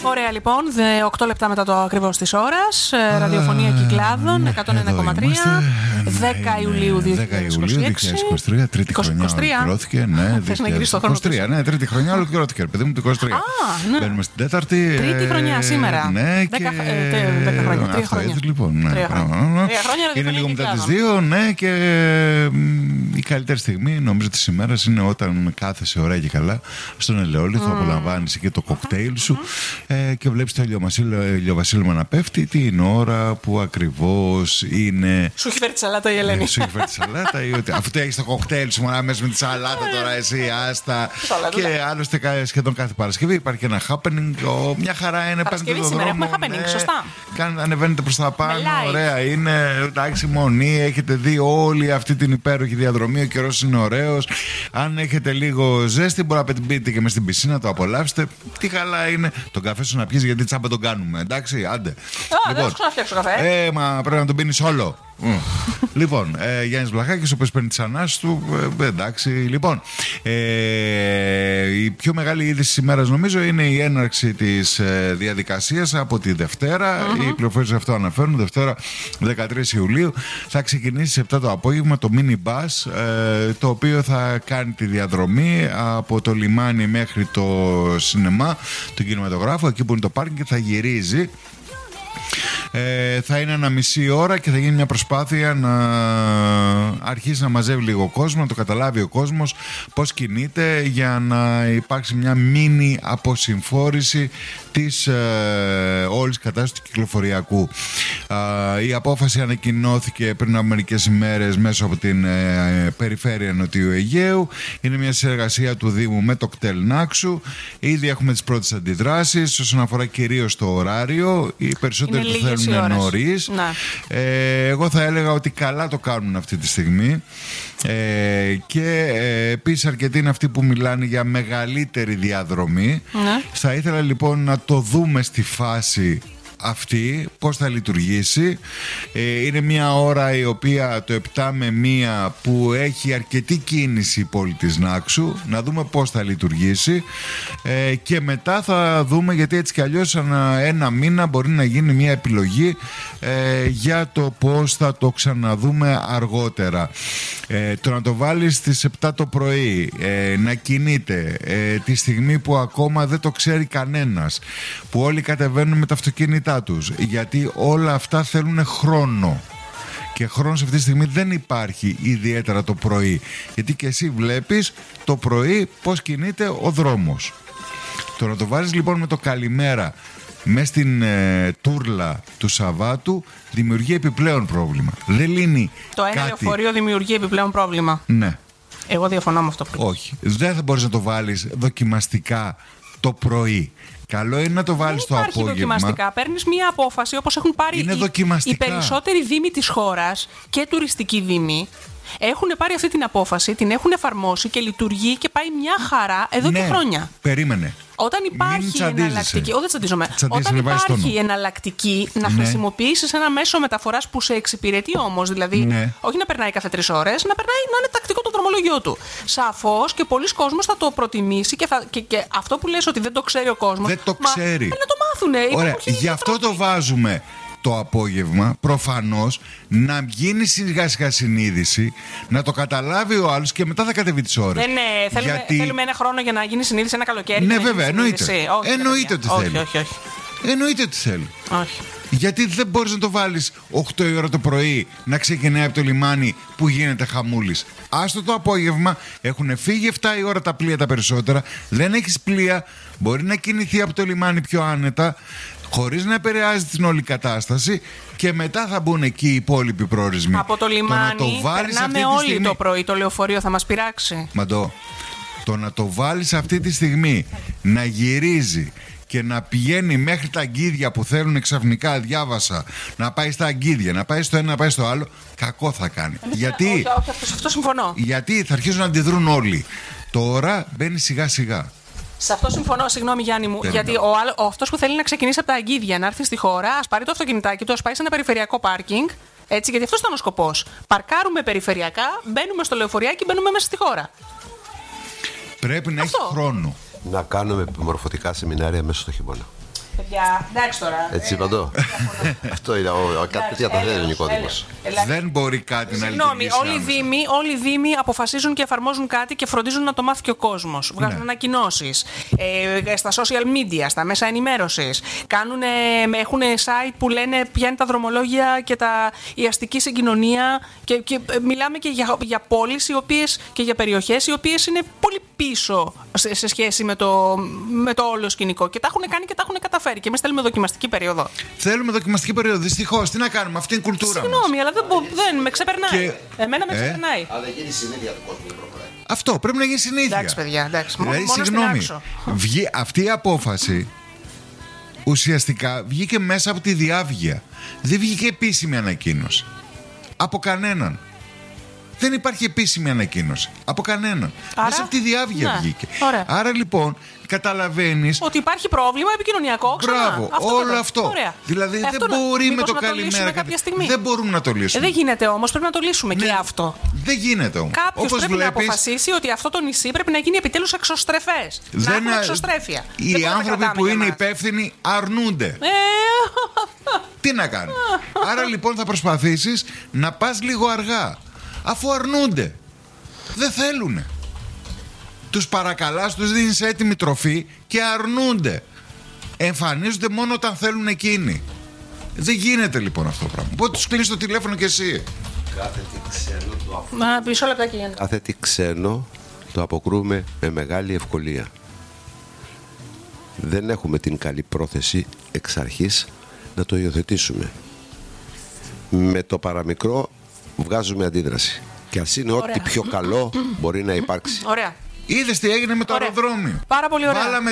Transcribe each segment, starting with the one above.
Ωραία, λοιπόν, 8 λεπτά μετά το ακριβώς της ώρας. Ραδιοφωνία Κυκλάδων 101,3. 10 Ιουλίου 2023. Τρίτη χρονιά ολοκληρώθηκε. Ναι, θες να γυρίσεις το χρόνο πίσω? Ναι, τρίτη χρονιά ολοκληρώθηκε. Παιδί μου, το 23. Ναι. Μπαίνουμε στην τέταρτη. Τρίτη χρονιά σήμερα. Ναι, 10 χρόνια. 3 χρόνια. Λοιπόν, ναι. 3 χρόνια. Είναι λίγο μετά τις 2, ναι, και η καλύτερη στιγμή νομίζω της ημέρας είναι όταν κάθεσαι ωραία και καλά στον ελαιόλιθο, απολαμβάνεις και το κοκτέιλ σου και βλέπεις το ηλιοβασίλεμα να πέφτει την ώρα που ακριβώς είναι. Σου έχει φέρει τη σαλάτα η Ελένη. Σου έχει φέρει τη σαλάτα ή ότι αφού έχεις το κοκτέιλ σου μόνο μέσα με τη σαλάτα τώρα εσύ άστα. Και άλλωστε σχεδόν κάθε Παρασκευή υπάρχει και ένα happening. Μια χαρά είναι. Παρασκευή σήμερα έχουμε happening, σωστά. Ανεβαίνετε προς τα πάνω, ωραία είναι. Εντάξει, μονή, έχετε δει όλη αυτή την υπέροχη διαδρομή. Ο καιρός είναι ωραίος. Αν έχετε λίγο ζέστη, μπορεί να μπείτε και μες στην πισίνα, το απολαύσετε. Τι καλά είναι. Τον καφέ σου να πιεις, γιατί τσάμπα τον κάνουμε. Εντάξει, άντε. Δεν σου ξαναφτιάξω καφέ. Μα πρέπει να τον πίνεις όλο. Λοιπόν, Γιάννης Βλαχάκης, ο οποίος παίρνει τις ανάσεις του. Εντάξει, λοιπόν. Η πιο μεγάλη είδηση της ημέρας νομίζω είναι η έναρξη της διαδικασίας από τη Δευτέρα. Οι πληροφορίες αυτό αναφέρουν. Δευτέρα 13 Ιουλίου θα ξεκινήσει στις 7 το απόγευμα το mini bus, το οποίο θα κάνει τη διαδρομή από το λιμάνι μέχρι το σινεμά, τον κινηματογράφο, εκεί που είναι το πάρκινγκ, και θα γυρίζει. Θα είναι ένα μισή ώρα και θα γίνει μια προσπάθεια να αρχίσει να μαζεύει λίγο κόσμο, να το καταλάβει ο κόσμος πώς κινείται, για να υπάρξει μια μίνι αποσυμφόρηση της όλης κατάστασης του κυκλοφοριακού. Η απόφαση ανακοινώθηκε πριν από μερικές ημέρες μέσω από την περιφέρεια Νοτιού Αιγαίου. Είναι μια συνεργασία του Δήμου με το κτέλ Νάξου. Ήδη έχουμε τις πρώτες αντιδράσεις όσον αφορά κυρίως το ωράριο. Οι περισσότεροι το θέλουν νωρίς. Εγώ θα έλεγα ότι καλά το κάνουν αυτή τη στιγμή. Και επίσης αρκετοί είναι αυτοί που μιλάνε για μεγαλύτερη διαδρομή. Θα ήθελα λοιπόν να το δούμε στη φάση αυτή πώς θα λειτουργήσει. Είναι μια ώρα η οποία το 7 με 1 που έχει αρκετή κίνηση η πόλη της Νάξου. Να δούμε πώς θα λειτουργήσει και μετά θα δούμε, γιατί έτσι κι αλλιώς ένα μήνα μπορεί να γίνει μια επιλογή για το πώς θα το ξαναδούμε αργότερα. Το να το βάλεις στις 7 το πρωί, να κινείται τη στιγμή που ακόμα δεν το ξέρει κανένας, που όλοι κατεβαίνουν με τα αυτοκίνητά τους, γιατί όλα αυτά θέλουν χρόνο. Και χρόνος αυτή τη στιγμή δεν υπάρχει ιδιαίτερα το πρωί, γιατί και εσύ βλέπεις το πρωί πώς κινείται ο δρόμος. Το να το βάζεις λοιπόν με το καλημέρα μες στην τούρλα του Σαββάτου δημιουργεί επιπλέον πρόβλημα. Δεν λύνει το ένα λεωφορείο δημιουργεί επιπλέον πρόβλημα. Ναι. Εγώ διαφωνώ με αυτό που λέω. Όχι. Δεν θα μπορείς να το βάλεις δοκιμαστικά το πρωί. Καλό είναι να το βάλεις το απόγευμα. Δεν υπάρχει δοκιμαστικά. Παίρνεις μία απόφαση όπως έχουν πάρει οι περισσότεροι δήμοι της χώρας και τουριστικοί δήμοι. Έχουν πάρει αυτή την απόφαση, την έχουν εφαρμόσει και λειτουργεί και πάει μια χαρά εδώ και χρόνια. Περίμενε. Όταν υπάρχει εναλλακτική. Όχι, δεν τσαντίζομαι. Όταν υπάρχει εναλλακτική να χρησιμοποιήσεις ένα μέσο μεταφοράς που σε εξυπηρετεί όμως, δηλαδή όχι να περνάει κάθε 3 ώρες, να είναι τακτικό το δρομολόγιο του. Σαφώς και πολλοί κόσμος θα το προτιμήσει και αυτό που λες ότι δεν το ξέρει ο κόσμος. Δεν το ξέρει. Να το μάθουνε. Ωραία, γι' αυτό το βάζουμε το απόγευμα, προφανώς, να γίνει σιγά σιγά συνείδηση, να το καταλάβει ο άλλος και μετά θα κατεβεί τις ώρες. Θέλουμε ένα χρόνο για να γίνει συνείδηση, ένα καλοκαίρι. Ναι, βέβαια, εννοείται. Εννοείται ότι θέλει. Όχι. Εννοείται ότι θέλει. Όχι. Γιατί δεν μπορείς να το βάλεις 8 η ώρα το πρωί να ξεκινάει από το λιμάνι που γίνεται χαμούλης. Άστο το απόγευμα, έχουν φύγει 7 η ώρα τα πλοία τα περισσότερα, δεν έχεις πλοία, μπορεί να κινηθεί από το λιμάνι πιο άνετα, χωρίς να επηρεάζει την όλη κατάσταση, και μετά θα μπουν εκεί οι υπόλοιποι προορισμοί. Από το λιμάνι περνάμε όλοι το πρωί, το λεωφορείο θα μας πειράξει. Το να το βάλεις αυτή τη στιγμή να γυρίζει και να πηγαίνει μέχρι τα αγκίδια που θέλουν ξαφνικά, διάβασα, να πάει στα αγκίδια, να πάει στο ένα, να πάει στο άλλο, κακό θα κάνει. Γιατί? Αυτό συμφωνώ. Γιατί θα αρχίσουν να αντιδρούν όλοι. Τώρα μπαίνει σιγά σιγά. Σε αυτό συμφωνώ, συγγνώμη Γιάννη μου. Γιατί αυτός που θέλει να ξεκινήσει από τα αγκίδια, να έρθει στη χώρα, ας πάρει το αυτοκινητάκι του, ας πάει σε ένα περιφερειακό πάρκινγκ. Έτσι, γιατί αυτός ήταν ο σκοπός. Παρκάρουμε περιφερειακά, μπαίνουμε στο λεωφοριάκι, μπαίνουμε μέσα στη χώρα. Πρέπει να έχει χρόνο. Να κάνουμε επιμορφωτικά σεμινάρια μέσα στο χειμώνα. Παιδιά, εντάξει τώρα. Έτσι είπα το. Αυτό είναι κάτι τέτοια τα θέλει ο ελληνικό Δήμος. Δεν μπορεί κάτι να λειτουργήσει. Συγγνώμη, όλοι οι Δήμοι αποφασίζουν και εφαρμόζουν κάτι και φροντίζουν να το μάθει και ο κόσμος. Βγάζουν ανακοινώσεις στα social media, στα μέσα ενημέρωσης. Έχουν site που λένε ποια είναι τα δρομολόγια και η αστική συγκοινωνία. Και μιλάμε και για πόλεις και για περιοχές οι οποίες είναι πολύ πίσω σε σχέση με το όλο σκηνικό. Και τα έχουν κάνει και τα έχουν καταφέρει. Και εμείς θέλουμε δοκιμαστική περίοδο. Θέλουμε δοκιμαστική περίοδο. Δυστυχώς. Τι να κάνουμε, αυτή είναι η κουλτούρα. Συγγνώμη, αλλά δεν με ξεπερνάει. Εμένα με ξεπερνάει. Αλλά γίνει συνήθεια του κόσμου. Αυτό πρέπει να γίνει συνήθεια. Εντάξει, παιδιά, εντάξει. Δηλαδή, συγγνώμη, αυτή η απόφαση ουσιαστικά βγήκε μέσα από τη διάβγεια. Δεν βγήκε επίσημη ανακοίνωση. Από κανέναν. Δεν υπάρχει επίσημη ανακοίνωση. Από κανέναν. Μέσα από τη διάβγεια βγήκε. Ωραία. Άρα λοιπόν καταλαβαίνεις ότι υπάρχει πρόβλημα επικοινωνιακό. Μπράβο, όλο αυτό. Ωραία. Δηλαδή δεν μπορεί με το καλημέρα. Δεν μπορούμε να το λύσουμε. Δεν γίνεται όμως, πρέπει να το λύσουμε και αυτό. Δεν γίνεται όμως. Κάποιος πρέπει να αποφασίσει ότι αυτό το νησί πρέπει να γίνει επιτέλους εξωστρεφές. Να έχουμε εξωστρέφεια. Οι άνθρωποι που είναι υπεύθυνοι αρνούνται. Τι να κάνουν. Άρα λοιπόν θα προσπαθήσεις να πας λίγο αργά. Αφού αρνούνται. Δεν θέλουνε. Τους παρακαλάς, τους δίνεις έτοιμη τροφή και αρνούνται. Εμφανίζονται μόνο όταν θέλουν εκείνοι. Δεν γίνεται λοιπόν αυτό το πράγμα. Οπότε τους κλείνεις το τηλέφωνο κι εσύ. Κάθε τι ξένο το αποκρούμε με μεγάλη ευκολία. Δεν έχουμε την καλή πρόθεση εξ αρχής να το υιοθετήσουμε. Με το παραμικρό βγάζουμε αντίδραση. Και ας είναι ό,τι πιο καλό μπορεί να υπάρξει. Ωραία. Είδες τι έγινε με το αεροδρόμιο. Πάρα πολύ ωραία. Βάλαμε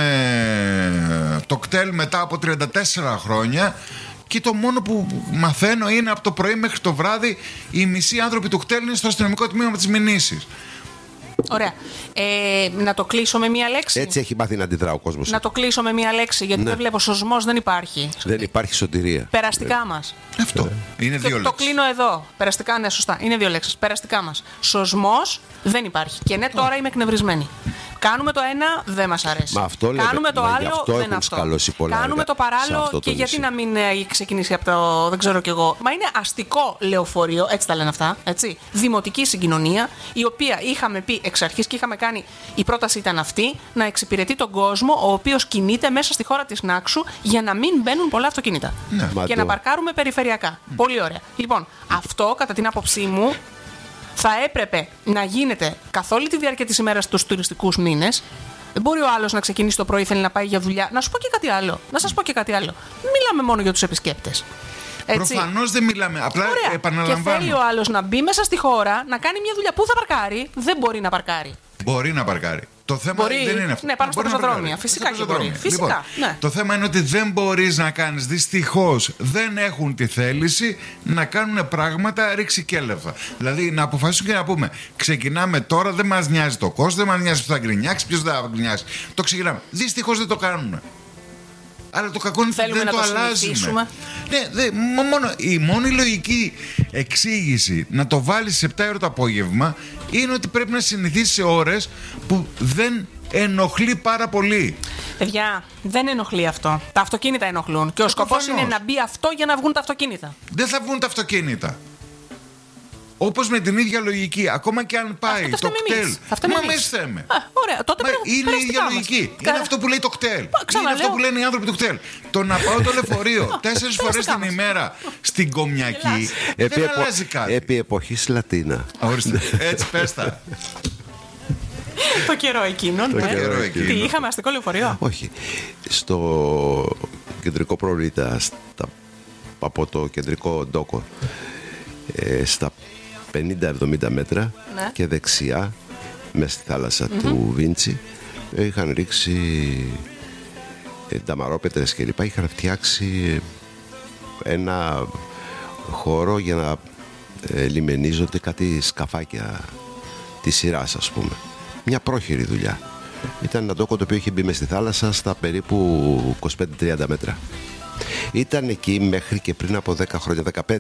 το κτέλ μετά από 34 χρόνια και το μόνο που μαθαίνω είναι από το πρωί μέχρι το βράδυ οι μισοί άνθρωποι του κτέλ είναι στο αστυνομικό τμήμα με τις μηνύσεις. Ωραία. Να το κλείσω με μία λέξη. Έτσι έχει μάθει να αντιδρά ο κόσμος. Να το κλείσω με μία λέξη, γιατί δεν βλέπω. Σωσμός δεν υπάρχει. Δεν υπάρχει σωτηρία. Περαστικά μας. Αυτό. Είναι δύο λέξεις. Το κλείνω εδώ. Περαστικά, ναι, σωστά. Είναι δύο λέξεις. Περαστικά μας. Σωσμός δεν υπάρχει. Και ναι, τώρα είμαι εκνευρισμένη. Κάνουμε το ένα, δεν μας αρέσει. Κάνουμε το άλλο, δεν αυτό. Κάνουμε το παράλληλο και γιατί να μην ξεκινήσει από το δεν ξέρω κι εγώ. Μα είναι αστικό λεωφορείο, έτσι τα λένε αυτά. Έτσι. Δημοτική συγκοινωνία, η οποία είχαμε πει εξ αρχής και είχαμε κάνει. Η πρόταση ήταν αυτή, να εξυπηρετεί τον κόσμο, ο οποίος κινείται μέσα στη χώρα της Νάξου για να μην μπαίνουν πολλά αυτοκίνητα. Ναι. Και να παρκάρουμε περιφερειακά. Πολύ ωραία. Λοιπόν, αυτό κατά την άποψή μου. Θα έπρεπε να γίνεται καθ' όλη τη διάρκεια της ημέρας τους τουριστικούς μήνες. Δεν μπορεί ο άλλος να ξεκινήσει το πρωί, θέλει να πάει για δουλειά. Να σου πω και κάτι άλλο. Να σας πω και κάτι άλλο. Μην μιλάμε μόνο για τους επισκέπτες. Προφανώς δεν μιλάμε. Απλά επαναλαμβάνω. Και θέλει ο άλλος να μπει μέσα στη χώρα, να κάνει μια δουλειά. Πού θα παρκάρει? Δεν μπορεί να παρκάρει. Μπορεί να παρκάρει. Το θέμα δεν είναι αυτό. Ναι, πάνω στα πεζοδρόμια. Φυσικά και μπορεί. Φυσικά. Λοιπόν, ναι. Το θέμα είναι ότι δεν μπορείς να κάνεις. Δυστυχώς δεν έχουν τη θέληση να κάνουν πράγματα ρηξικέλευα. Δηλαδή να αποφασίσουν και να πούμε: ξεκινάμε τώρα, δεν μας νοιάζει το κόστος, δεν μας νοιάζει ποιος θα γκρινιάξει, ποιος δεν θα γκρινιάξει. Το ξεκινάμε. Δυστυχώς δεν το κάνουν. Αλλά το κακό είναι ότι δεν το αλλάζουμε. Ναι, η μόνη λογική εξήγηση να το βάλεις σε 7 ώρα το απόγευμα είναι ότι πρέπει να συνηθίσεις σε ώρες που δεν ενοχλεί πάρα πολύ. Παιδιά, δεν ενοχλεί αυτό. Τα αυτοκίνητα ενοχλούν. Και ο σκοπός είναι να μπει αυτό για να βγουν τα αυτοκίνητα. Δεν θα βγουν τα αυτοκίνητα. Όπως με την ίδια λογική, ακόμα και αν πάει το κτέλ. Μα εμείς θέμε. Ωραία, τότε είναι η ίδια λογική. Είναι αυτό που λέει το κτέλ. Είναι αυτό που λένε οι άνθρωποι του κτέλ. Το να πάω το λεωφορείο 4 φορές την ημέρα στην Κομιακή δεν αλλάζει κάτι. Επί εποχής Λατίνα. Ορίστε, έτσι πες τα. Το καιρό εκείνο, ναι. Τι, είχαμε αστικό λεωφορείο? Όχι. Στο κεντρικό Προλίτα, από το κεντρικό ντόκο, στα 50-70 μέτρα, ναι, και δεξιά μέσα στη θάλασσα του Βίντσι είχαν ρίξει νταμαρόπετρες και λοιπά. Είχαν φτιάξει ένα χώρο για να λιμενίζονται κάτι σκαφάκια της σειράς, ας πούμε. Μια πρόχειρη δουλειά. Ήταν ένα ντόκο το οποίο είχε μπει μες στη θάλασσα στα περίπου 25-30 μέτρα. Ήταν εκεί μέχρι και πριν από 10 χρόνια, 15.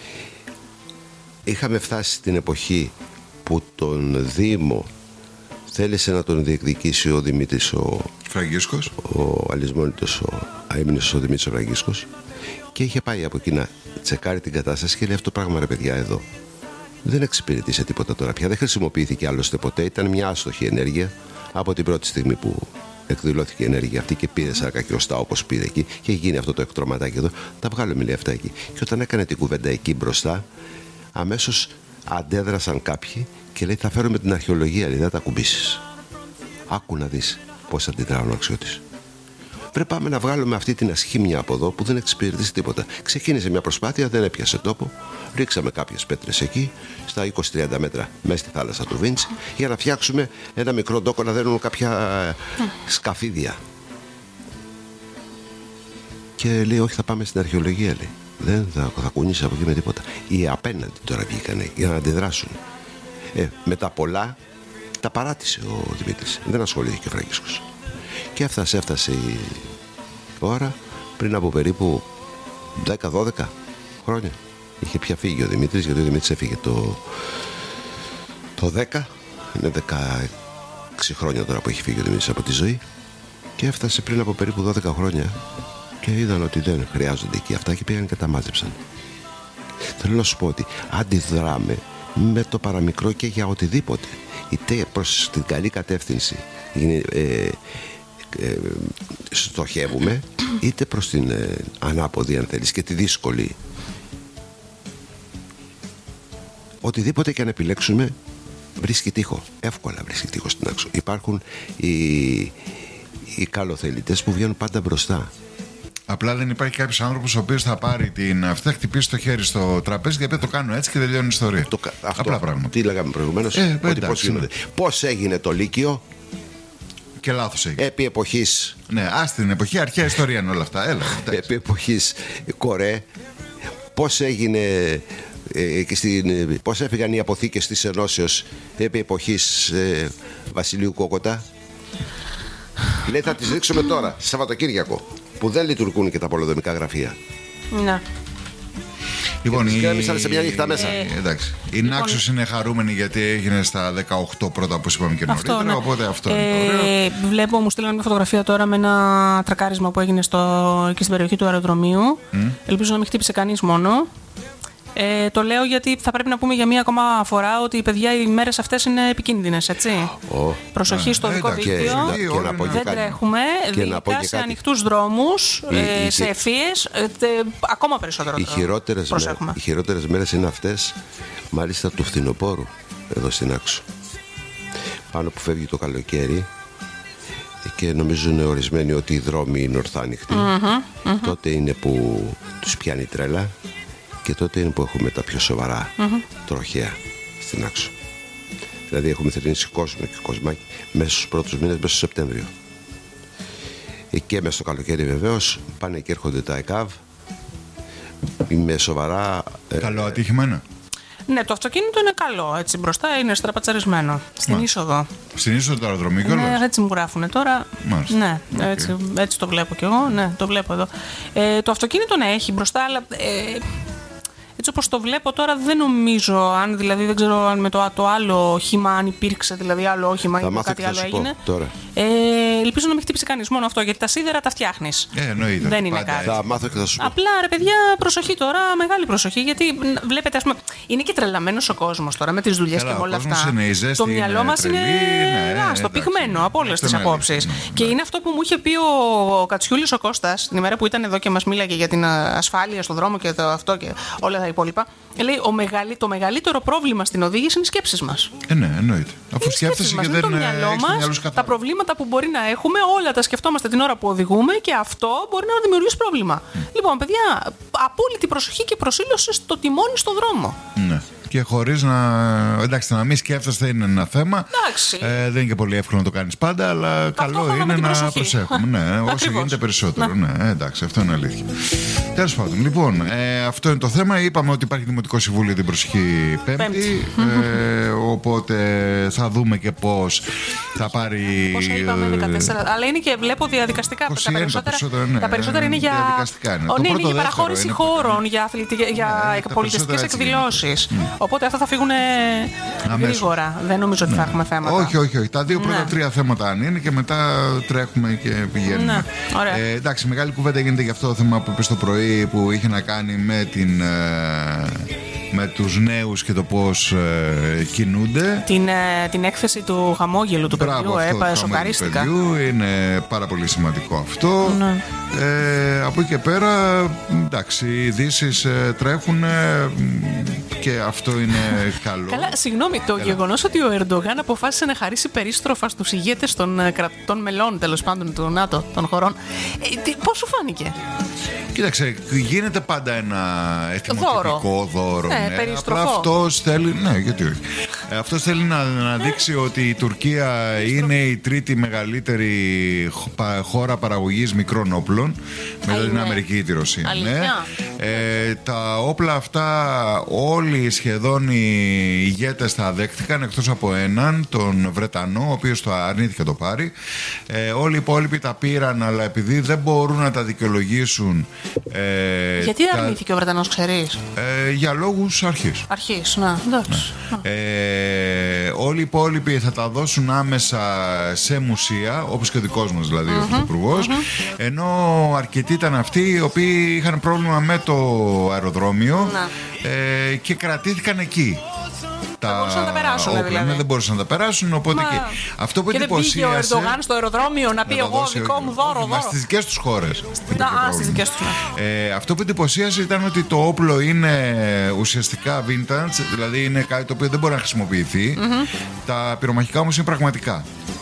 Είχαμε φτάσει στην εποχή που τον Δήμο Θέλησε να τον διεκδικήσει ο Δημήτρης ο Φραγκίσκος, ο αλυσμόνητος, ο αείμνηστος ο Δημήτρης ο Φραγκίσκος, και είχε πάει από εκεί να τσεκάρει την κατάσταση και λέει: αυτό το πράγμα, ρε παιδιά, εδώ δεν εξυπηρετεί τίποτα τώρα πια. Δεν χρησιμοποιήθηκε άλλωστε ποτέ. Ήταν μια άστοχη ενέργεια από την πρώτη στιγμή που εκδηλώθηκε η ενέργεια αυτή και πήρε 40 χιλιοστά όπως πήρε εκεί και έχει γίνει αυτό το εκτροματάκι εδώ. Τα βγάλουμε, λέει, αυτά εκεί. Και όταν έκανε την κουβέντα εκεί μπροστά, αμέσως αντέδρασαν κάποιοι και λέει: θα φέρουμε την αρχαιολογία, λέει, δεν τα κουμπίσεις. Άκου να δεις πώς αντιδρά ο αξιώτης. Πρέπει πάμε να βγάλουμε αυτή την ασχήμια από εδώ που δεν εξυπηρετήσει τίποτα. Ξεκίνησε μια προσπάθεια, δεν έπιασε τόπο. Ρίξαμε κάποιες πέτρες εκεί, στα 20-30 μέτρα μέσα στη θάλασσα του Βίντσι, για να φτιάξουμε ένα μικρό ντόκο να δένουν κάποια σκαφίδια. Και λέει: όχι, θα πάμε στην αρχαιολογία, λέει. Δεν θα κουνήσει από εκεί με τίποτα. Οι απέναντι τώρα βγήκανε για να αντιδράσουν. Μετά πολλά τα παράτησε ο Δημήτρης. Δεν ασχολήθηκε ο Φραγκίσκος. Και έφτασε η ώρα πριν από περίπου 10-12 χρόνια. Είχε πια φύγει ο Δημήτρης, γιατί ο Δημήτρης έφυγε το 10. Είναι 16 χρόνια τώρα που έχει φύγει ο Δημήτρης από τη ζωή. Και έφτασε πριν από περίπου 12 χρόνια και είδαν ότι δεν χρειάζονται εκεί αυτά και πήγαν και τα μάζεψαν. Θέλω να σου πω ότι αντιδράμε με το παραμικρό και για οτιδήποτε. Είτε προς την καλή κατεύθυνση στοχεύουμε, είτε προς την ανάποδη, αν θέλεις, και τη δύσκολη. Οτιδήποτε και αν επιλέξουμε βρίσκει τείχο. Εύκολα βρίσκει τείχο στην άξο. Υπάρχουν οι καλοθελητές που βγαίνουν πάντα μπροστά. Απλά δεν υπάρχει κάποιος άνθρωπος ο οποίος θα πάρει αυτή, θα χτυπήσει το χέρι στο τραπέζι και το κάνω έτσι και τελειώνει η ιστορία. Απλά πράγματα. Τι λέγαμε προηγουμένως, πώς έγινε το Λύκειο. Και λάθος έγινε. Επί εποχής. Ναι, την εποχή, αρχαία ιστορία είναι όλα αυτά. Έλα, επί εποχής Κορέ. Πώς έγινε. Πώς έφυγαν οι αποθήκες της Ενώσεως επί εποχής Βασιλείου Κόκοτα. Λέει: θα τις ρίξουμε τώρα, Σαββατοκύριακο, που δεν λειτουργούν και τα πολεοδομικά γραφεία. Ναι. Λοιπόν, σε μια νύχτα μέσα. Εντάξει. Η Νάξος είναι χαρούμενη γιατί έγινε στα 18 πρώτα, όπως είπαμε και νωρίτερα. Ναι. Οπότε αυτό είναι το ωραίο. Βλέπω, μου στείλανε μια φωτογραφία τώρα με ένα τρακάρισμα που έγινε εκεί στην περιοχή του αεροδρομίου. Ελπίζω να μην χτύπησε κανείς μόνο. Το λέω γιατί θα πρέπει να πούμε για μία ακόμα φορά ότι, παιδιά, οι μέρες αυτές είναι επικίνδυνες, έτσι. Προσοχή στο δικό δίκτυο. Δεν τρέχουμε, ειδικά σε ανοιχτούς δρόμους, σε ευθείες, ακόμα περισσότερο. Οι χειρότερες μέρες είναι αυτές, μάλιστα του φθινοπόρου, εδώ στην Άξο. Πάνω που φεύγει το καλοκαίρι και νομίζουν ορισμένοι ότι οι δρόμοι είναι ορθά ανοιχτοί. Τότε είναι που τους πιάνει τρέλα. Και τότε είναι που έχουμε τα πιο σοβαρά τροχαία στην Άξο. Δηλαδή έχουμε θρηνήσει κόσμο και κοσμάκι μέσα στους πρώτους μήνες, μέσα στο Σεπτέμβριο. Και μέσα στο καλοκαίρι βεβαίως πάνε και έρχονται τα ΕΚΑΒ με σοβαρά. Καλό ατύχημα είναι. Ναι, το αυτοκίνητο είναι καλό. Έτσι μπροστά είναι στραπατσαρισμένο. Στην είσοδο. Στην είσοδο του αεροδρομίου, κιόλας. Ναι, έτσι μου γράφουνε τώρα. Μάλιστα. Ναι, έτσι το βλέπω κι εγώ. Ναι, το βλέπω εδώ. Το αυτοκίνητο ναι, έχει μπροστά, αλλά. Έτσι όπως το βλέπω τώρα, δεν νομίζω, αν δηλαδή δεν ξέρω αν με το άλλο όχημα, αν υπήρξε δηλαδή άλλο όχημα ή κάτι άλλο έγινε. Ελπίζω να μην χτύπησε κανείς, μόνο αυτό, γιατί τα σίδερα τα φτιάχνεις. Εννοείται. Δεν είναι κάτι. Θα μάθω και θα σου πω. Απλά, ρε παιδιά, προσοχή τώρα, μεγάλη προσοχή, γιατί βλέπετε, ας πούμε, είναι και τρελαμένος ο κόσμος τώρα με τις δουλειές και με όλα αυτά. Το μυαλό μας είναι άστο, πυγμένο από όλες τις απόψεις. Και είναι αυτό που μου είχε πει ο Κατσιούλης ο Κώστας την ημέρα που ήταν εδώ και μας μίλαγε για την ασφάλεια στον δρόμο και αυτό και όλα τα υπόλοιπα. Λέει: το μεγαλύτερο πρόβλημα στην οδήγηση είναι οι σκέψεις μας. Ναι, εννοείται. Αφού σκέφτεσαι και δεν το μυαλό μας, τα προβλήματα που μπορεί να έχουμε, όλα τα σκεφτόμαστε την ώρα που οδηγούμε και αυτό μπορεί να δημιουργήσει πρόβλημα. Λοιπόν, παιδιά, απόλυτη προσοχή και προσήλωση στο τιμόνι στον δρόμο. Ναι. Και χωρίς να. Εντάξει, να μην σκέφτεστε είναι ένα θέμα. Δεν είναι και πολύ εύκολο να το κάνεις πάντα, αλλά καλό είναι να προσέχουμε. Ναι, όσο γίνεται περισσότερο. Ναι, εντάξει, αυτό είναι αλήθεια. Τέλος πάντων, λοιπόν, αυτό είναι το θέμα. Είπαμε ότι υπάρχει Δημοτικό Συμβούλιο την προσεχή Πέμπτη. Οπότε θα δούμε και πώς θα πάρει. Πόσα είπαμε, 14. Αλλά είναι και βλέπω διαδικαστικά. Τα περισσότερα είναι για. Διαδικαστικά είναι. Είναι για παραχώρηση χώρων, για πολιτιστικές εκδηλώσεις. Οπότε αυτά θα φύγουν γρήγορα. Δεν νομίζω ότι θα έχουμε θέματα. Όχι. Τα δύο πρώτα 3 θέματα αν είναι και μετά τρέχουμε και πηγαίνουμε. Εντάξει, μεγάλη κουβέντα γίνεται για αυτό το θέμα που είπες το πρωί που είχε να κάνει με τους νέους και το πώς κινούνται. Την έκθεση του χαμόγελου του παιδιού. Σοκαρίστηκα. Είναι πάρα πολύ σημαντικό αυτό. Από εκεί και πέρα, εντάξει, οι ειδήσεις τρέχουν και αυτό είναι καλό. Καλά, συγγνώμη, το γεγονός ότι ο Ερντογάν αποφάσισε να χαρίσει περίστροφα στους ηγέτες των κρατών μελών, τέλος πάντων του ΝΑΤΟ, των χωρών, πώς σου φάνηκε? Κοίταξε, γίνεται πάντα ένα ετοιμοτυπικό δώρο. Περιστροφό. Απλά αυτός θέλει. Ναι, γιατί όχι. Αυτός θέλει να δείξει ότι η Τουρκία είναι η τρίτη μεγαλύτερη χώρα παραγωγής μικρών όπλων μετά την Αμερική ή τη Ρωσία. Τα όπλα αυτά όλοι σχεδόν οι ηγέτες τα δέχτηκαν εκτός από έναν, τον Βρετανό, ο οποίος το αρνήθηκε το πάρει. Όλοι οι υπόλοιποι τα πήραν, αλλά επειδή δεν μπορούν να τα δικαιολογήσουν. Γιατί αρνήθηκε ο Βρετανός, ξέρεις? Για λόγους αρχής. Εντάξει. Όλοι οι υπόλοιποι θα τα δώσουν άμεσα σε μουσεία, όπως και ο δικός μας δηλαδή, ο Πρωθυπουργός. Ενώ αρκετοί ήταν αυτοί οι οποίοι είχαν πρόβλημα με το αεροδρόμιο και κρατήθηκαν εκεί. Δεν μπορούσαν να τα περάσουν, δηλαδή. Δεν μπορούσαν να τα περάσουν, οπότε και αυτό που εντυπωσίασε. Και δεν πήγε ο Ερντογάν στο αεροδρόμιο να πει εγώ δικό μου δώρο. Στις δικές τους χώρες. Στις δικές τους. Αυτό που εντυπωσίασε ήταν ότι το όπλο είναι ουσιαστικά vintage, δηλαδή είναι κάτι το οποίο δεν μπορεί να χρησιμοποιηθεί. Τα πυρομαχικά όμως είναι πραγματικά.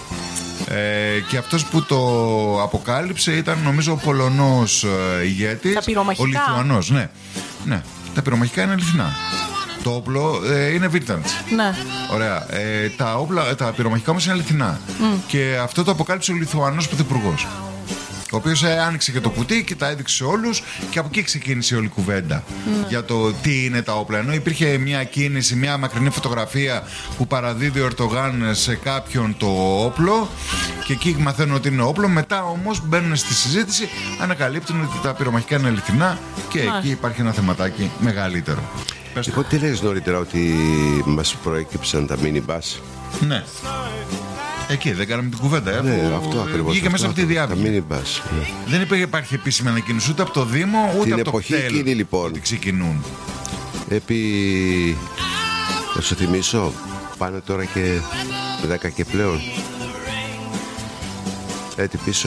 Και αυτός που το αποκάλυψε ήταν νομίζω ο Πολωνός ηγέτης. Τα πυρομαχικά. Ο Λιθουανός, ναι. Τα πυρομαχικά είναι αληθινά. Το όπλο είναι vintage. Ναι. Ωραία. Τα πυρομαχικά όμως είναι αληθινά. Και αυτό το αποκάλυψε ο Λιθουανός πρωθυπουργός, ο οποίος άνοιξε και το κουτί και τα έδειξε σε όλους και από εκεί ξεκίνησε όλη η κουβέντα για το τι είναι τα όπλα. Ενώ υπήρχε μια κίνηση, μια μακρινή φωτογραφία που παραδίδει ο Ερντογάν σε κάποιον το όπλο και εκεί μαθαίνουν ότι είναι όπλο. Μετά όμως μπαίνουν στη συζήτηση, ανακαλύπτουν ότι τα πυρομαχικά είναι αληθινά και εκεί υπάρχει ένα θεματάκι μεγαλύτερο. Λοιπόν, τι λέγεις νωρίτερα ότι μας προέκυψαν τα mini-bus? Ναι. Εκεί δεν κάναμε την κουβέντα. Ναι, αυτό ακριβώς. Βγήκε μέσα από τη διάβγη. Δεν υπάρχει επίσημη ανακοίνωση ούτε από το Δήμο ούτε από το κτέλ. Την εποχή εκείνη λοιπόν. Ότι ξεκινούν. Θα σου θυμίσω, πάνε τώρα και 10 και πλέον. Έτσι πίσω,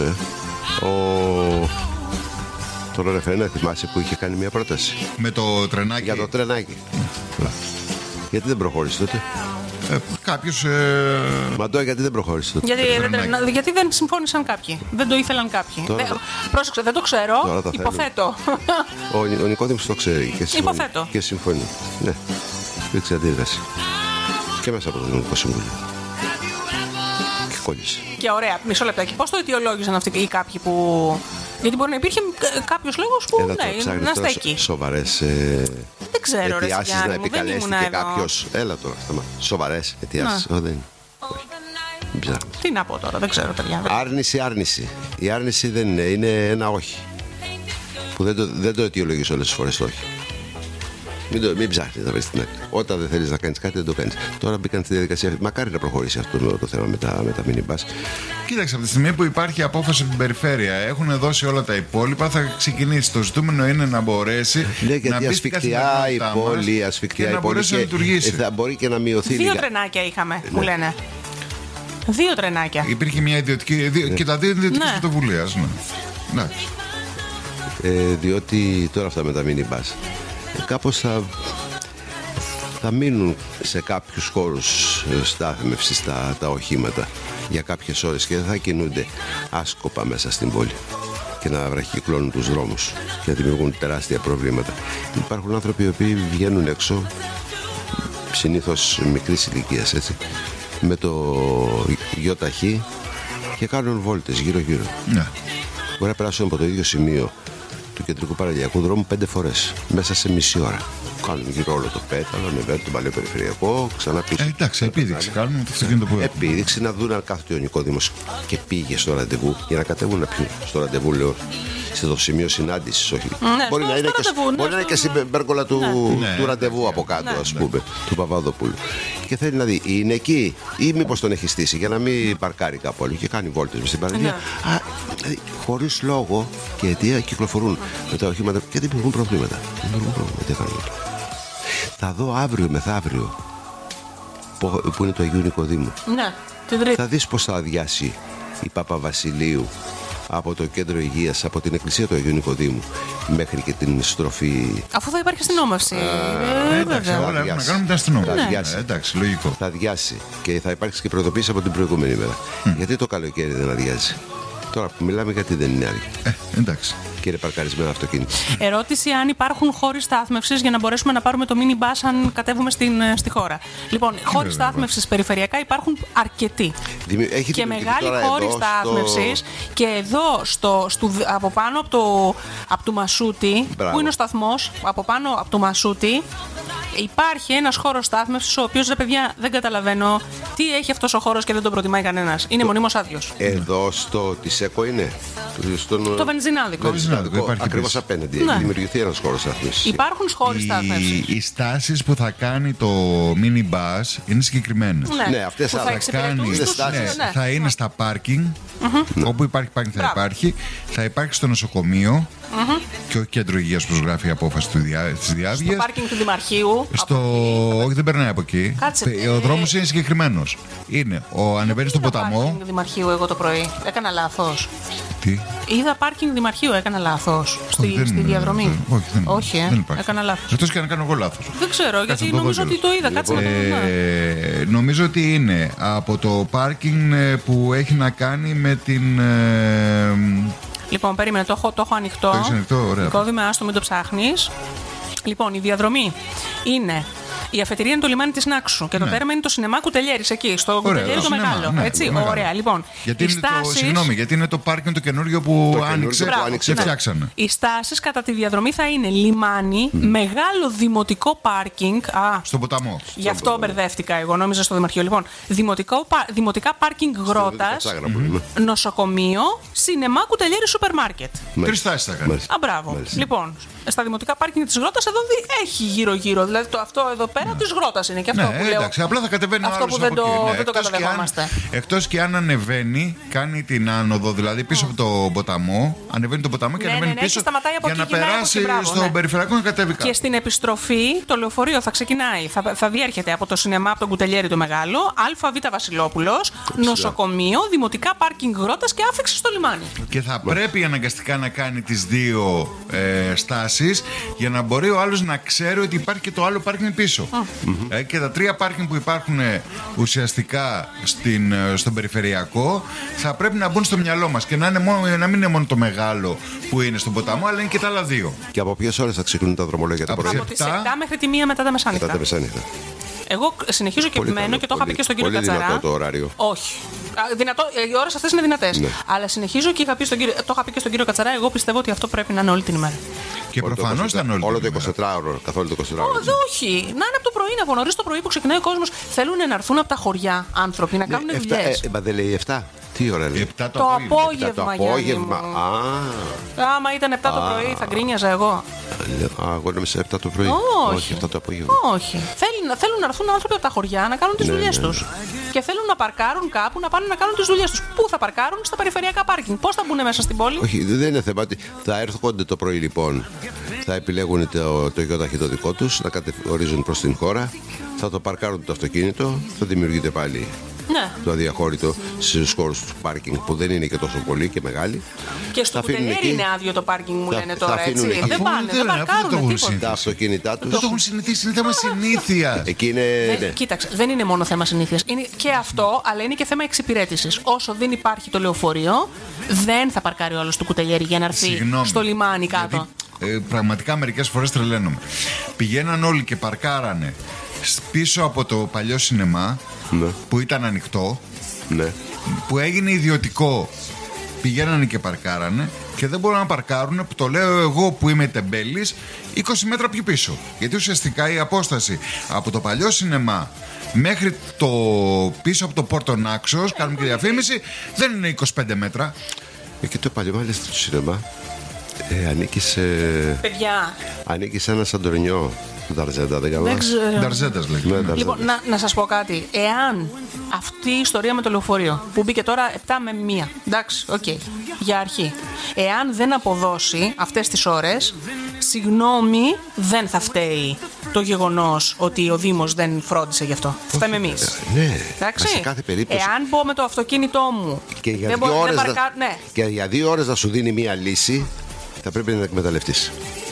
Τον Ρεφένα, θυμάσαι που είχε κάνει μια πρόταση με το τρενάκι. Για το τρενάκι. Γιατί δεν προχώρησε τότε? Κάποιος. Μαντώ, γιατί δεν προχώρησε τότε? Γιατί δεν συμφώνησαν κάποιοι. Δεν το ήθελαν κάποιοι. Πρόσεξε, δεν το ξέρω. Υποθέτω. Ο Νικόδημος το ξέρει και συμφωνεί. Ναι, υπήρξε αντίδραση. Και μέσα από το Δημοτικό Συμβούλιο. Και κόλλησε. Και ωραία, μισό λεπτάκι. Πώς το αιτιολόγησαν αυτοί ή κάποιοι που. Γιατί μπορεί να υπήρχε κάποιος λόγος που να είστε εκεί. Σοβαρές αιτιάσεις να επικαλέσει και κάποιος. Έλα τώρα, σοβαρές αιτιάσεις. Δεν. Τι να πω τώρα, δεν ξέρω, παιδιά. Άρνηση. Η άρνηση δεν είναι ένα όχι. Που δεν το αιτιολογείς όλες τις φορές το όχι. Μην ψάχνεις να βρεις την άκρη. Όταν δεν θέλεις να κάνεις κάτι, δεν το κάνεις. Τώρα μπήκαν στη διαδικασία. Μακάρι να προχωρήσει αυτό το θέμα με τα mini-bus. Κοίταξε, από τη στιγμή που υπάρχει απόφαση από την περιφέρεια, έχουν δώσει όλα τα υπόλοιπα, θα ξεκινήσει. Το ζητούμενο είναι να μπορέσει να μπει ασφικτιά η πόλη, ασφικτιά η πόλη. Να λειτουργήσει. Θα μπορεί και να μειωθεί. 2 τρενάκια είχαμε, μου λένε. 2 τρενάκια. Υπήρχε μια ιδιωτική. Και τα 2 ιδιωτικές πρωτοβουλίες. Διότι τώρα αυτά με τα mini-bus κάπως θα μείνουν σε κάποιους χώρους στάθμευσης τα οχήματα για κάποιες ώρες και δεν θα κινούνται άσκοπα μέσα στην πόλη και να βραχυκλώνουν τους δρόμους και να δημιουργούν τεράστια προβλήματα. Υπάρχουν άνθρωποι οι οποίοι βγαίνουν έξω, συνήθως μικρής ηλικίας, έτσι, με το ΙΟΤΑΧΗ και κάνουν βόλτες γύρω-γύρω. Ναι. Μπορεί να περάσουν από το ίδιο σημείο του κεντρικού παραλιακού δρόμου 5 φορές μέσα σε μισή ώρα. Κάνουν γύρω όλο το πέταλο, ανεβαίνουν τον παλαιό περιφερειακό, ξανά πίσω. Εντάξει, επίδειξη κάνουν το αυτοκίνητο που έχουν. Επίδειξη να δουν αν κάθεται ο Νικόδημος και πήγε στο ραντεβού για να κατέβουν να πιούν στο ραντεβού, λέω. Στο σημείο συνάντησης, όχι. Μπορεί να είναι και στην πέρκολα του ραντεβού από κάτω, ας πούμε, του Παπαδοπούλου. Και θέλει να δει, είναι εκεί ή μήπως τον έχει στήσει για να μην παρκάρει κάπου αλλού και κάνει βόλτες μες στην παραλία. Δηλαδή, χωρίς λόγο και αιτία κυκλοφορούν με τα οχήματα και δημιουργούν προβλήματα. Θα δω αύριο μεθαύριο που είναι το Αγίου Νικοδήμου. Θα δεις πως θα αδειάσει η Παπαβασιλείου από το κέντρο υγείας, από την εκκλησία του Αγίου Νικοδήμου μέχρι και την στροφή. Αφού θα υπάρχει αστυνόμευση. Εντάξει, όλα έχουν να κάνουν με την αστυνόμευση. Εντάξει, λογικό. Θα αδειάσει και θα υπάρξει και προειδοποίηση από την προηγούμενη μέρα. Γιατί το καλοκαίρι δεν αδειάζει? Τώρα που μιλάμε, γιατί δεν είναι άδειο? Εντάξει. Και είναι παρκαρισμένα αυτοκίνητα. Ερώτηση: αν υπάρχουν χώροι στάθμευσης για να μπορέσουμε να πάρουμε το mini bus αν κατέβουμε στη χώρα. Λοιπόν, χώροι στάθμευσης περιφερειακά υπάρχουν αρκετοί. Και μεγάλοι χώροι στάθμευσης. Και εδώ από πάνω από το Μασούτι, που είναι ο σταθμός, από πάνω από το Μασούτι, υπάρχει ένας χώρος στάθμευσης, ο οποίος, παιδιά, δεν καταλαβαίνω τι έχει αυτός ο χώρος και δεν τον προτιμάει κανένας. Είναι μονίμως άδειος. Εδώ στο Τισέκο είναι. Το βενζινάδικο. Ακριβώς απέναντι. Έχει δημιουργηθεί ένας χώρος στάθμευσης. Υπάρχουν χώροι στάθμευσης. Οι στάσεις που θα κάνει το mini bus είναι συγκεκριμένες. Ναι, αυτές θα είναι στα πάρκινγκ. Όπου υπάρχει πάρκινγκ θα υπάρχει. Θα υπάρχει στο νοσοκομείο. Και όχι κέντρο υγείας, όπως γράφει η απόφαση της Διάβγειας. Στο πάρκινγκ του Δημαρχείου. Όχι, δεν περνάει από εκεί. Ο δρόμος είναι συγκεκριμένος. Ανεβαίνει στον ποταμό. Πάρκινγκ Δημαρχείου εγώ το πρωί. Έκανα λάθος. Τι? Είδα πάρκινγκ Δημαρχείου, έκανα λάθος. Στη διαδρομή. Όχι, έκανα λάθος. Εκτός και να κάνω εγώ λάθος. Δεν ξέρω, γιατί νομίζω ότι το είδα. Κάτσε να το δω. Νομίζω ότι είναι από το πάρκινγκ που έχει να κάνει με την. Λοιπόν, περίμενε, το έχω ανοιχτό. Το έχεις ανοιχτό, ωραία. Κώδημα, άστο, μην το ψάχνεις. Λοιπόν, η διαδρομή είναι. Η αφετηρία είναι το λιμάνι της Νάξου και το τέρμα είναι το σινεμά Κουτελιέρης εκεί, στο Κουτελιέρη το μεγάλο. Ναι, έτσι, ωραία, λοιπόν. Γιατί είναι το πάρκινγκ το καινούργιο που άνοιξε και φτιάξανε. Οι στάσεις κατά τη διαδρομή θα είναι λιμάνι, μεγάλο δημοτικό πάρκινγκ. Στον ποταμό. Γι' αυτό μπερδεύτηκα εγώ, νόμιζα στο Δημαρχείο. Λοιπόν, δημοτικά πάρκινγκ Γρότας, νοσοκομείο, σινεμά Κουτελιέρη σούπερ μάρκετ. 3 στάσεις θα κάνει. Μπράβο. Λοιπόν, στα δημοτικά πάρκινγκ της Γρότας εδώ έχει γύρω-γύρω. Δηλαδή αυτό εδώ πέρα της Γρότας είναι και αυτό που λέω. Εντάξει, απλά θα κατεβαίνει ο άλλος αυτό που δεν το καταλαβαίνόμαστε. Εκτός και αν ανεβαίνει, κάνει την άνοδο, δηλαδή πίσω από το ποταμό, ανεβαίνει το ποταμό και ανεβαίνει πίσω για να περάσει στον περιφερειακό να κατέβει κάτω. Και στην επιστροφή το λεωφορείο θα ξεκινάει, θα διέρχεται από το σινεμά, από τον Κουτελιέρη το μεγάλο, ΑΒ Βασιλόπουλος, νοσοκομείο, δημοτικά πάρκινγκ Γρότας και άφηξη στο λιμάνι. Και θα πρέπει αναγκαστικά να κάνει τις δύο στάσεις για να μπορεί ο άλλος να ξέρει ότι υπάρχει και το άλλο πάρκινγκ πίσω. Και τα 3 πάρκινγκ που υπάρχουν ουσιαστικά στον περιφερειακό θα πρέπει να μπουν στο μυαλό μας και να μην είναι μόνο το μεγάλο που είναι στον ποταμό, αλλά είναι και τα άλλα 2. Και από ποιες ώρες θα ξεκινούν τα δρομολόγια το πρωί? Από τις 7 μέχρι τη 1 μετά τα μεσάνυχτα. Εγώ συνεχίζω και επιμένω και το είχα πει και στον κύριο Κατσαρά. Δυνατό το ωράριο. Όχι. Οι ώρες αυτές είναι δυνατές. Ναι. Αλλά συνεχίζω και το είχα πει και στον κύριο Κατσαρά. Εγώ πιστεύω ότι αυτό πρέπει να είναι όλη την ημέρα. Και προφανώς θα είναι όλο το 24ωρο. Καθόλου το 24ωρο. Όχι. Να είναι από το πρωί, από νωρίς το πρωί που ξεκινάει ο κόσμος. Θέλουν να έρθουν από τα χωριά άνθρωποι να κάνουν δουλειές. Μα δεν λέει 7. Τι ώρα λέει? Το απόγευμα. Άμα ήταν 7 το πρωί θα γκρίνιαζα εγώ. Εγώ νόμιζα 7 το πρωί. Όχι, 7 το απόγευμα. Όχι. Θέλουν να έρθουν άνθρωποι από τα χωριά να κάνουν τις δουλειές τους. Και θέλουν να παρκάρουν κάπου, να πάνε να κάνουν τις δουλειές τους. Πού θα παρκάρουν? Στα περιφερειακά πάρκινγκ. Πώς θα μπουν μέσα στην πόλη? Όχι, δεν είναι θέμα. Θα έρχονται το πρωί λοιπόν. Θα επιλέγουν το ΙΟΤΑΧΗ το δικό τους, να κατευθορίζουν προς την χώρα. Θα το παρκάρουν το αυτοκίνητο. Θα δημιουργείται πάλι το αδιαχώρητο στους χώρους του πάρκινγκ που δεν είναι και τόσο πολύ και μεγάλοι. Και στο Κουτελιέρη είναι άδειο το πάρκινγκ, μου λένε τώρα, έτσι. Δεν πάνε, δεν παρκάρουν τίποτα. Τα αυτοκίνητά τους. Δεν το έχουν συνηθίσει, είναι θέμα συνήθεια. Κοίταξε, δεν είναι μόνο θέμα συνήθειας. Είναι και αυτό, αλλά είναι και θέμα εξυπηρέτησης. Όσο δεν υπάρχει το λεωφορείο, δεν θα παρκάρει ο άλλος του Κουτελιέρη για να έρθει στο λιμάνι κάτω. Πραγματικά μερικές φορές τρελαίνομαι. Πηγαίναν όλοι και παρκάρανε πίσω από το παλιό σινεμά που ήταν ανοιχτό, που έγινε ιδιωτικό πηγαίνανε και παρκάρανε και δεν μπορούν να παρκάρουν, που το λέω εγώ που είμαι τεμπέλης, 20 μέτρα πιο πίσω. Γιατί ουσιαστικά η απόσταση από το παλιό σινεμά μέχρι το πίσω από το Πόρτο Νάξος, κάνουμε και διαφήμιση, δεν είναι 25 μέτρα. Και το παλιό μάλιστα του σινεμά ανήκει σε. Παιδιά. Ανήκει σε ένα Σαντορινιό. Νταρζέντα, δεν κάνω. Νταρζέντας λέγεται. Λοιπόν, να σας πω κάτι. Εάν αυτή η ιστορία με το λεωφορείο που μπήκε τώρα 7 με 1, εντάξει, οκ, για αρχή, εάν δεν αποδώσει αυτές τις ώρες, συγγνώμη, δεν θα φταίει το γεγονός ότι ο Δήμος δεν φρόντισε γι' αυτό. Φταίμε εμείς. Ναι, εντάξει. σε κάθε περίπτωση. Εάν πω με το αυτοκίνητό μου και για 2 ώρες, και για 2 ώρες να σου δίνει μία λύση, θα πρέπει να εκμεταλλευτείς.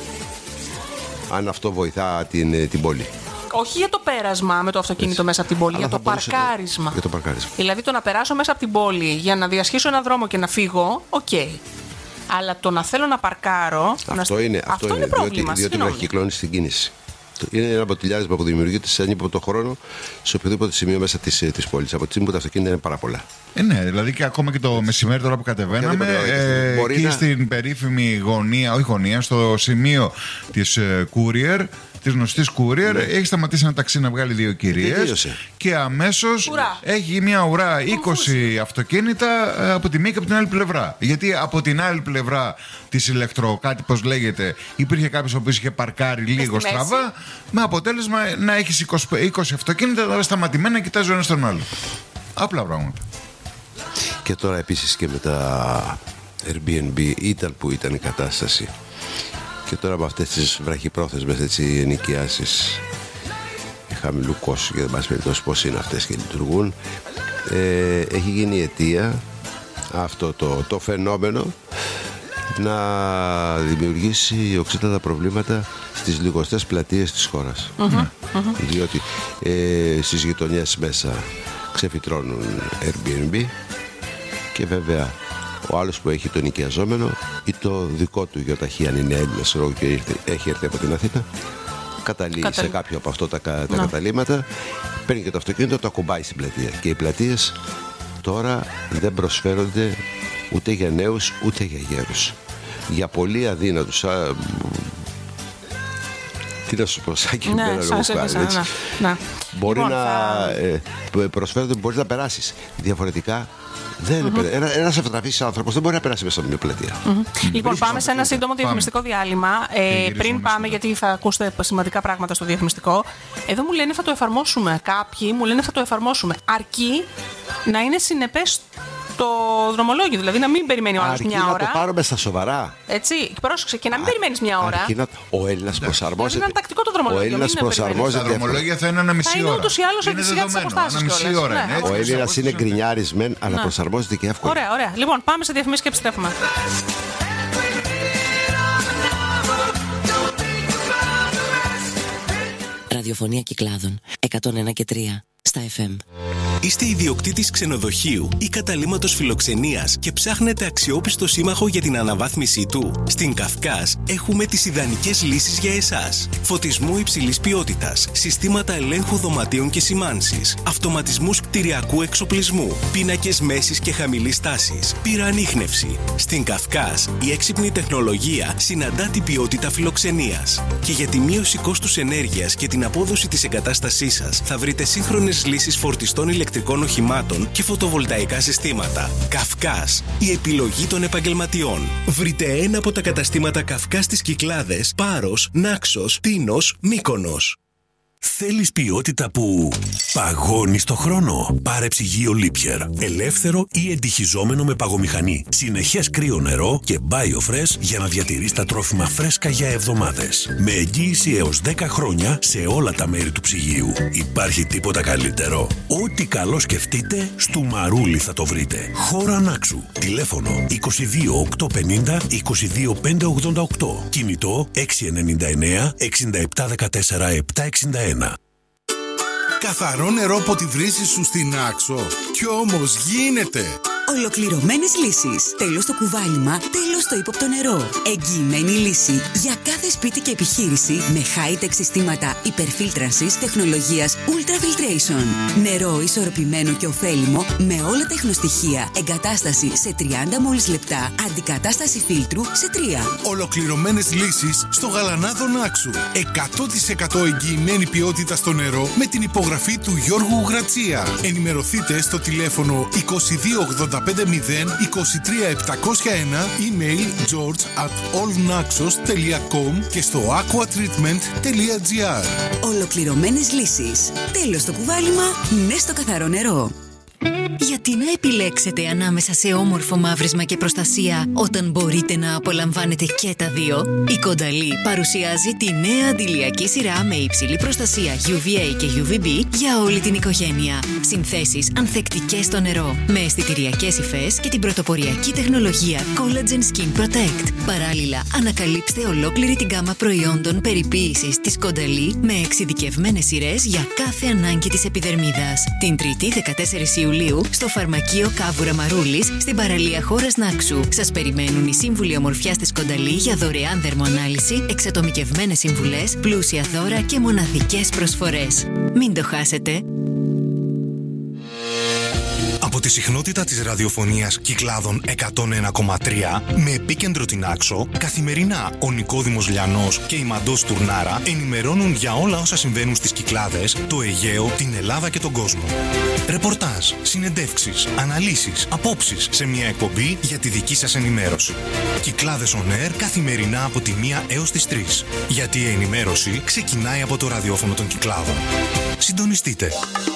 Αν αυτό βοηθά την πόλη. Όχι για το πέρασμα με το αυτοκίνητο μέσα από την πόλη, για το παρκάρισμα. Για το παρκάρισμα. Δηλαδή το να περάσω μέσα από την πόλη για να διασχίσω ένα δρόμο και να φύγω, οκ. Αλλά το να θέλω να παρκάρω. Αυτό είναι πρόβλημα. Διότι βραχυκλώνεις την κίνηση. Είναι ένα μποτιλιάρισμα που δημιουργείται σε ανίποτο χρόνο σε οποιοδήποτε σημείο μέσα της πόλης. Από τη στιγμή που τα αυτοκίνητα είναι πάρα πολλά. Ναι, δηλαδή και ακόμα και το μεσημέρι τώρα που κατεβαίναμε, εκεί στην περίφημη γωνία, όχι γωνία, στο σημείο της Courier, της γνωστής Courier, έχει σταματήσει ένα ταξί να βγάλει 2 κυρίες και αμέσως έχει μια ουρά 20 αυτοκίνητα από τη μία και από την άλλη πλευρά. Γιατί από την άλλη πλευρά της ηλεκτρο, κάτι πως λέγεται, υπήρχε κάποιος ο οποίος είχε παρκάρει λίγο στραβά, με αποτέλεσμα να έχεις 20 αυτοκίνητα σταματημένα και κοιτάζει ο ένας τον άλλο. Απλά πράγματα. Και τώρα επίσης και με τα Airbnb που ήταν η κατάσταση, και τώρα με αυτές τις βραχυπρόθεσμες ενοικιάσεις χαμηλού κόστου, και δεν πάση περιπτώσει πώς είναι αυτές και λειτουργούν, έχει γίνει αιτία αυτό το φαινόμενο να δημιουργήσει οξύτατα προβλήματα στις λιγοστές πλατείες της χώρας. Διότι στις γειτονιές μέσα ξεφυτρώνουν Airbnb και βέβαια ο άλλος που έχει τον οικιαζόμενο ή το δικό του γιοταχή, αν είναι Έλληνας και έχει έρθει από την Αθήνα, καταλήγει σε κάποιο από αυτό τα καταλήμματα, παίρνει και το αυτοκίνητο, το ακουμπάει στην πλατεία. Και οι πλατείες τώρα δεν προσφέρονται ούτε για νέους ούτε για γέρους. Για πολύ αδύνατους. Τι να σου πω, Σάκη, μπορεί να προσφέρονται, μπορείς να περάσεις. Διαφορετικά ένας ευτραφής άνθρωπος δεν μπορεί να περάσει μέσα από μια πλατεία. Λοιπόν, πάμε σε ένα σύντομο διαφημιστικό διάλειμμα. Πριν πάμε, γιατί θα ακούσετε σημαντικά πράγματα στο διαφημιστικό. Εδώ μου λένε θα το εφαρμόσουμε. Κάποιοι μου λένε θα το εφαρμόσουμε. Αρκεί να είναι συνεπές το δρομολόγιο, δηλαδή να μην περιμένει ο άλλος μια ώρα. Να το πάρουμε στα σοβαρά. Έτσι, πρόσεξε, και να μην περιμένεις μια ώρα. Ο Έλληνας προσαρμόζεται. Είναι τακτικό το δρομολόγιο. Ο Έλληνας προσαρμόζεται. Τα δρομολόγια θα είναι ένα μισή ώρα. Θα είναι ούτως ή άλλως σιγά τις αποστάσεις κιόλας. Ο Έλληνας είναι γκρινιάρης μεν, αλλά προσαρμόζεται και εύκολα. Ωραία. Λοιπόν, πάμε σε διαφημίσεις και επιστρέφουμε. Ραδιοφωνία Κυκλάδων 101 και 3 στα FM. Είστε ιδιοκτήτης ξενοδοχείου ή καταλύματος φιλοξενίας και ψάχνετε αξιόπιστο σύμμαχο για την αναβάθμιση του? Στην Καυκάς έχουμε τις ιδανικές λύσεις για εσάς. Φωτισμού υψηλής ποιότητας, συστήματα ελέγχου δωματίων και σημάνσης, αυτοματισμούς κτηριακού εξοπλισμού, πίνακες μέσης και χαμηλής τάσης, πυροανίχνευση. Στην Καυκάς η έξυπνη τεχνολογία συναντά την ποιότητα φιλοξενίας. Και για τη μείωση κόστους ενέργειας και την απόδοση της εγκατάστασής σας θα βρείτε σύγχρονες λύσεις φορτιστών ηλεκτρικών οχημάτων και φωτοβολταϊκά συστήματα. Καυκάς, η επιλογή των επαγγελματιών. Βρείτε ένα από τα καταστήματα Καυκάς στις Κυκλάδες, Πάρος, Νάξος, Τίνος, Μύκονος. Θέλεις ποιότητα που παγώνει στο χρόνο? Πάρε ψυγείο Λίπιερ. Ελεύθερο ή εντυχιζόμενο με παγομηχανή. Συνεχές κρύο νερό και BioFresh για να διατηρείς τα τρόφιμα φρέσκα για εβδομάδες. Με εγγύηση έως 10 χρόνια σε όλα τα μέρη του ψυγείου. Υπάρχει τίποτα καλύτερο? Ό,τι καλό σκεφτείτε, στο Μαρούλι θα το βρείτε. Χώρα Νάξου. Τηλέφωνο 22 850 22 588. Κινητό 699 67 14 761. Καθαρό νερό από τη βρύση σου στην Άξο. Κι όμως γίνεται! Ολοκληρωμένες λύσεις. Τέλος το κουβάλιμα, τέλος το ύποπτο νερό. Εγγυημένη λύση για κάθε σπίτι και επιχείρηση με high-tech συστήματα υπερφίλτρανσης τεχνολογίας Ultrafiltration. Νερό ισορροπημένο και ωφέλιμο με όλα τα ίχνοστοιχεία. Εγκατάσταση σε 30 μόλις λεπτά. Αντικατάσταση φίλτρου σε 3. Ολοκληρωμένες λύσεις στο Γαλανάδο Νάξου. 100% εγγυημένη ποιότητα στο νερό με την υπογραφή του Γιώργου Γρατσία. Ενημερωθείτε στο τηλέφωνο 22850 23701, email george@allnaxos.com και στο aquatreatment.gr. Ολοκληρωμένες λύσεις. Τέλος το κουβάλιμα, ναι στο καθαρό νερό. Γιατί να επιλέξετε ανάμεσα σε όμορφο μαύρισμα και προστασία όταν μπορείτε να απολαμβάνετε και τα δύο? Η Κονταλή παρουσιάζει τη νέα αντιλιακή σειρά με υψηλή προστασία UVA και UVB για όλη την οικογένεια. Συνθέσεις ανθεκτικές στο νερό, με αισθητηριακές υφές και την πρωτοποριακή τεχνολογία Collagen Skin Protect. Παράλληλα, ανακαλύψτε ολόκληρη την γκάμα προϊόντων περιποίησης της Κονταλή με εξειδικευμένες σειρές για κάθε ανάγκη της επιδερμίδας. Την Τρίτη 14 Ιουλίου στο Φαρμακείο Κάβουρα Μαρούλης στην παραλία Χώρας Νάξου. Σας περιμένουν οι σύμβουλοι ομορφιάς της Κονταλή για δωρεάν δερμοανάλυση, εξατομικευμένες συμβουλές, πλούσια δώρα και μοναδικές προσφορές. Μην το χάσετε! Από τη συχνότητα της ραδιοφωνίας Κυκλάδων 101,3 με επίκεντρο την Άξο, καθημερινά ο Νικόδημος Λιανός και η Μαντός Τουρνάρα ενημερώνουν για όλα όσα συμβαίνουν στις Κυκλάδες, το Αιγαίο, την Ελλάδα και τον κόσμο. Ρεπορτάζ, συνεντεύξεις, αναλύσεις, απόψεις σε μια εκπομπή για τη δική σας ενημέρωση. Κυκλάδες On Air καθημερινά από τη 1 έως τις 3. Γιατί η ενημέρωση ξεκινάει από το ραδιόφωνο των Κυκλάδων. Συντονιστείτε.